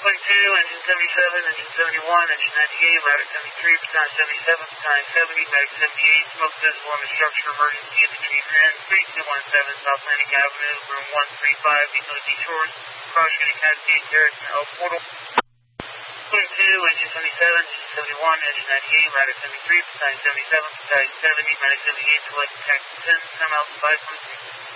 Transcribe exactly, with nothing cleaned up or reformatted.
Point two, engine seventy-seven, engine seventy-one, engine ninety-eight, ladder seventy-three, baton seventy-seven, baton seventy, mag seventy-eight, smoke visible on the structure, emergency infantry grid, three two one seven, South Atlantic Avenue, room one three five, Eco Detours, cross shooting Cascade Terrace and L Portal. Point two, engine seventy-seven, engine seventy-one, engine ninety-eight, ladder seventy-three, baton seventy-seven, baton seventy, mag seventy-eight, select taxi ten, time out five point three.